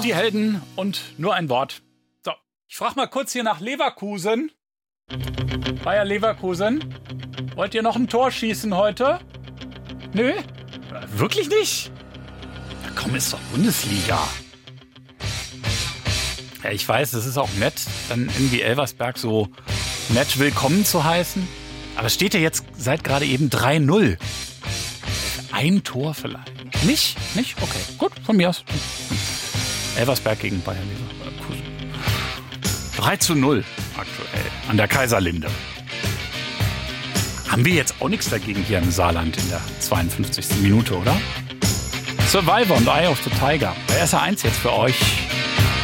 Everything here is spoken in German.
Die Helden und nur ein Wort. So, ich frage mal kurz hier nach Leverkusen. Bayer Leverkusen. Wollt ihr noch ein Tor schießen heute? Nö? Wirklich nicht? Na komm, ist doch Bundesliga. Ja, ich weiß, es ist auch nett, dann irgendwie Elversberg so nett willkommen zu heißen. Aber es steht ja jetzt seit gerade eben 3-0. Ein Tor vielleicht. Nicht? Nicht? Okay, gut, von mir aus. Elversberg gegen Bayer Leverkusen. 3-0 aktuell an der Kaiserlinde. Haben wir jetzt auch nichts dagegen hier im Saarland in der 52. Minute, oder? Survivor und Eye of the Tiger. Bei SR1 jetzt für euch.